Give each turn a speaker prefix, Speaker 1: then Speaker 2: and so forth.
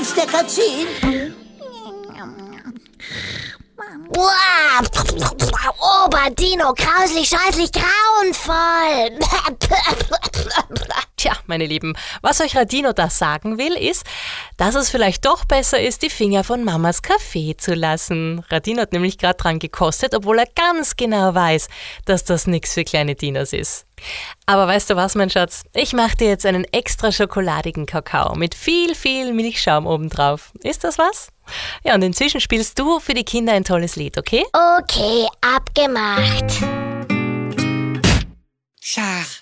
Speaker 1: den Stecker ziehen?
Speaker 2: Oberdino, grauslich, scheußlich, grauenvoll.
Speaker 3: Tja, meine Lieben, was euch Radino da sagen will, ist, dass es vielleicht doch besser ist, die Finger von Mamas Kaffee zu lassen. Radino hat nämlich gerade dran gekostet, obwohl er ganz genau weiß, dass das nichts für kleine Dinos ist. Aber weißt du was, mein Schatz? Ich mache dir jetzt einen extra schokoladigen Kakao mit viel, viel Milchschaum obendrauf. Ist das was? Ja, und inzwischen spielst du für die Kinder ein tolles Lied, okay?
Speaker 2: Okay, abgemacht.
Speaker 4: Schach.